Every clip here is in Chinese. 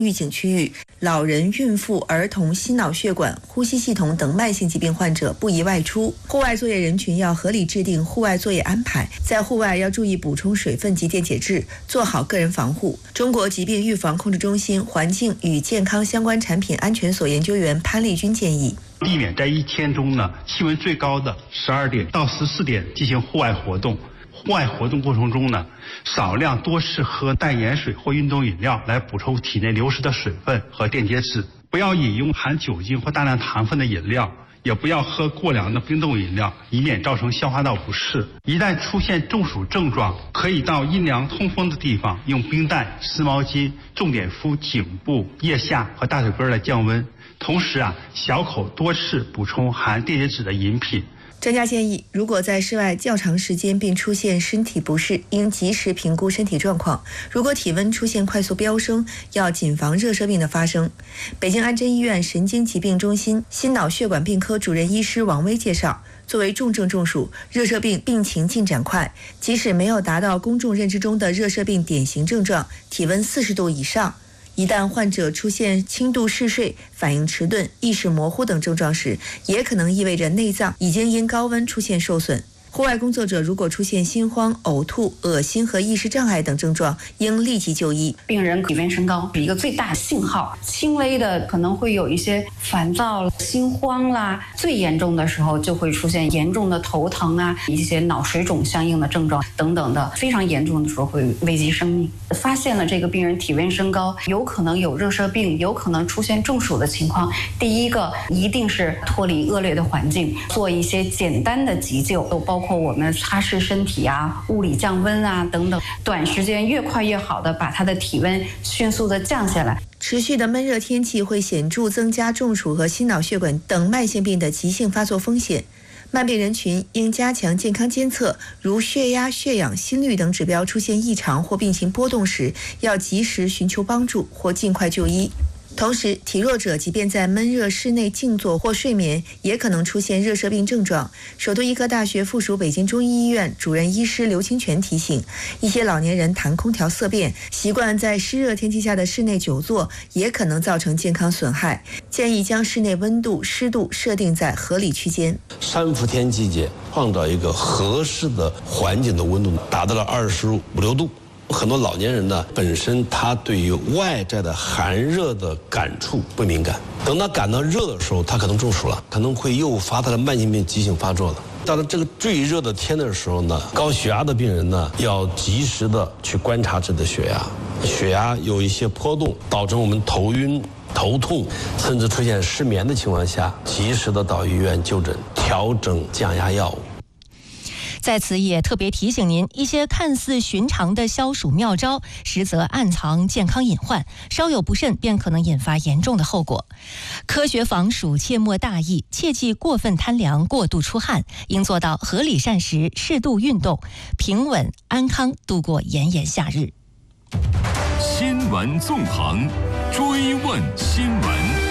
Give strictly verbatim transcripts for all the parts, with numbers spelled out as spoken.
预警区域，老人、孕妇、儿童、心脑血管、呼吸系统等慢性疾病患者不宜外出。户外作业人群要合理制定户外作业安排，在户外要注意补充水分及电解质，做好个人防护。中国疾病预防控制中心环境与健康相关产品安全所研究员潘丽君建议， 避免在一天中呢气温最高的十二点到十四点进行户外活动。户外活动过程中呢，少量多次喝淡盐水或运动饮料来补充体内流失的水分和电解质。不要饮用含酒精或大量糖分的饮料，也不要喝过凉的冰冻饮料，以免造成消化道不适。一旦出现中暑症状，可以到阴凉通风的地方用冰袋、湿毛巾重点敷颈部、腋下和大腿根来降温。同时啊，小口多次补充含电解质的饮品。 专家建议，如果在室外较长时间并出现身体不适，应及时评估身体状况。如果体温出现快速飙升，要谨防热射病的发生。北京安贞医院神经疾病中心心脑血管病科主任医师王威介绍，作为重症中暑，热射病病情进展快，即使没有达到公众认知中的热射病典型症状，体温四十度以上，一旦患者出现轻度嗜睡、反应迟钝、意识模糊等症状时，也可能意味着内脏已经因高温出现受损。户外工作者如果出现心慌、呕吐、恶心和意识障碍等症状，应立即就医。 病人体温升高是一个最大的信号，轻微的可能会有一些烦躁、心慌啦，最严重的时候就会出现严重的头疼啊，一些脑水肿相应的症状等等的，非常严重的时候会危及生命。发现了这个病人体温升高，有可能有热射病，有可能出现中暑的情况，第一个一定是脱离恶劣的环境，做一些简单的急救，包括我们擦拭身体啊、物理降温啊等等，短时间越快越好的把他的体温迅速的降下来。 持续的闷热天气会显著增加中暑和心脑血管等慢性病的急性发作风险。慢病人群应加强健康监测，如血压、血氧、心率等指标出现异常或病情波动时，要及时寻求帮助或尽快就医。同时，体弱者即便在闷热室内静坐或睡眠，也可能出现热射病症状。首都医科大学附属北京中医医院主任医师刘清泉提醒，一些老年人谈空调色变，习惯在湿热天气下的室内久坐，也可能造成健康损害。建议将室内温度、湿度设定在合理区间。 三伏天季节，创造一个合适的环境的温度，达到了二十五六度。很多老年人呢，本身他对于外在的寒热的感触不敏感，等他感到热的时候，他可能中暑了，可能会诱发他的慢性病急性发作了。到了这个最热的天的时候呢，高血压的病人呢，要及时的去观察自己的血压，血压有一些波动，导致我们头晕、头痛，甚至出现失眠的情况下，及时的到医院就诊，调整降压药物。 在此也特别提醒您，一些看似寻常的消暑妙招，实则暗藏健康隐患，稍有不慎便可能引发严重的后果。科学防暑切莫大意，切忌过分贪凉、过度出汗，应做到合理膳食、适度运动，平稳安康度过炎炎夏日。 新闻纵横，追问新闻。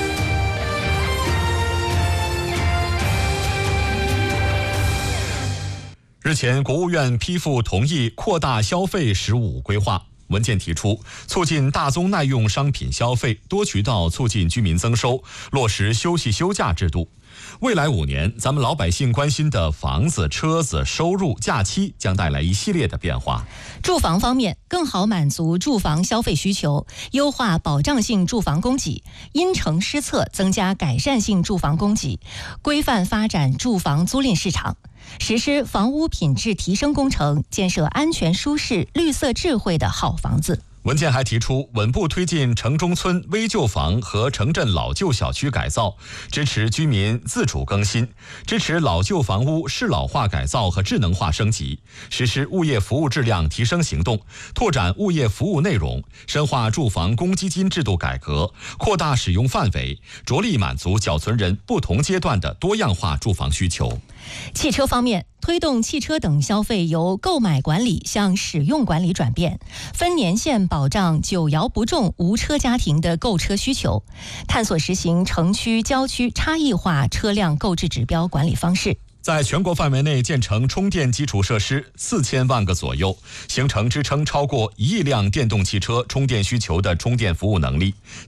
日前，国务院批复同意扩大消费“十五”规划。文件提出，促进大宗耐用商品消费，多渠道促进居民增收，落实休息休假制度。未来五年，咱们老百姓关心的房子、车子、收入、假期将带来一系列的变化。 住房方面，更好满足住房消费需求，优化保障性住房供给，因城施策，增加改善性住房供给，规范发展住房租赁市场。实施房屋品质提升工程，建设安全舒适、绿色智慧的好房子。 文件还提出，稳步推进城中村危旧房和城镇老旧小区改造，支持居民自主更新，支持老旧房屋适老化改造和智能化升级，实施物业服务质量提升行动，拓展物业服务内容，深化住房公积金制度改革，扩大使用范围，着力满足缴存人不同阶段的多样化住房需求。 汽车方面，推动汽车等消费由购买管理向使用管理转变，分年限保障久摇不中无车家庭的购车需求，探索实行城区、郊区差异化车辆购置指标管理方式。 在全国范围内建成充电基础设施四千万个左右，形成支撑超过一亿辆电动汽车充电需求的充电服务能力，